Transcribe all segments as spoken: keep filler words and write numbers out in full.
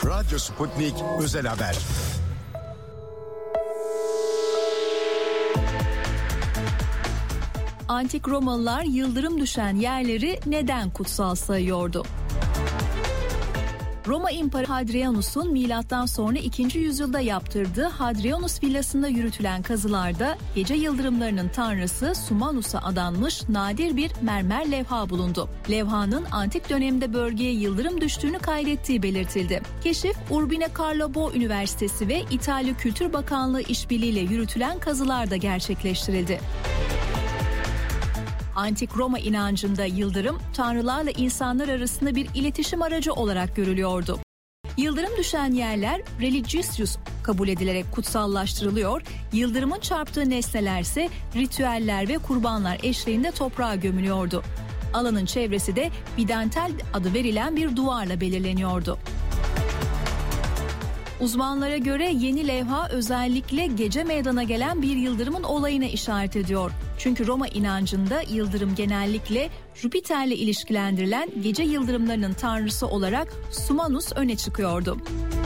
Radyo Sputnik Özel Haber. Antik Romalılar yıldırım düşen yerleri neden kutsal sayıyordu? Roma İmparatoru Hadrianus'un milattan sonra ikinci yüzyılda yaptırdığı Hadrianus villasında yürütülen kazılarda gece yıldırımlarının tanrısı Sumanus'a adanmış nadir bir mermer levha bulundu. Levhanın antik dönemde bölgeye yıldırım düştüğünü kaydettiği belirtildi. Keşif Urbine Carlo Bo Üniversitesi ve İtalya Kültür Bakanlığı işbirliğiyle yürütülen kazılarda gerçekleştirildi. Antik Roma inancında yıldırım, tanrılarla insanlar arasında bir iletişim aracı olarak görülüyordu. Yıldırım düşen yerler religious kabul edilerek kutsallaştırılıyor, yıldırımın çarptığı nesnelerse ritüeller ve kurbanlar eşliğinde toprağa gömülüyordu. Alanın çevresi de bidentel adı verilen bir duvarla belirleniyordu. Uzmanlara göre yeni levha özellikle gece meydana gelen bir yıldırımın olayına işaret ediyor. Çünkü Roma inancında yıldırım genellikle Jüpiter'le ilişkilendirilen gece yıldırımlarının tanrısı olarak Sumanus öne çıkıyordu.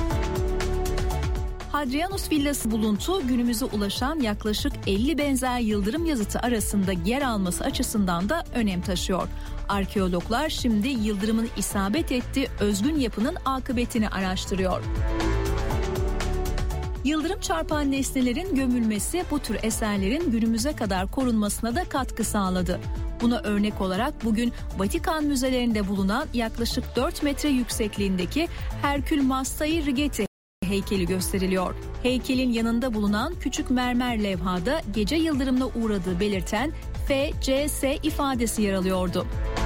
Hadrianus villası buluntu günümüze ulaşan yaklaşık elli benzer yıldırım yazıtı arasında yer alması açısından da önem taşıyor. Arkeologlar şimdi yıldırımın isabet ettiği özgün yapının akıbetini araştırıyor. Yıldırım çarpan nesnelerin gömülmesi bu tür eserlerin günümüze kadar korunmasına da katkı sağladı. Buna örnek olarak bugün Vatikan müzelerinde bulunan yaklaşık dört metre yüksekliğindeki Herkül Mastai Rigeti heykeli gösteriliyor. Heykelin yanında bulunan küçük mermer levhada gece yıldırımına uğradığı belirten F C S ifadesi yer alıyordu.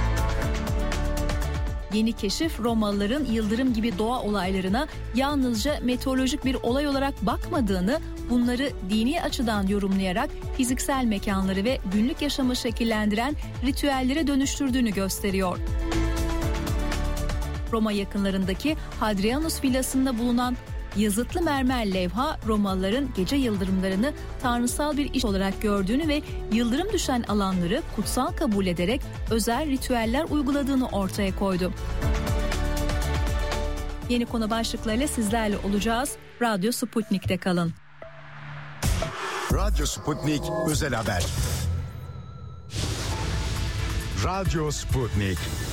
Yeni keşif Romalıların yıldırım gibi doğa olaylarına yalnızca meteorolojik bir olay olarak bakmadığını, bunları dini açıdan yorumlayarak fiziksel mekanları ve günlük yaşamı şekillendiren ritüellere dönüştürdüğünü gösteriyor. Roma yakınlarındaki Hadrianus villasında bulunan yazıtlı mermer levha Romalıların gece yıldırımlarını tanrısal bir iş olarak gördüğünü ve yıldırım düşen alanları kutsal kabul ederek özel ritüeller uyguladığını ortaya koydu. Yeni konu başlıklarıyla sizlerle olacağız. Radyo Sputnik'te kalın. Radyo Sputnik Özel Haber. Radyo Sputnik.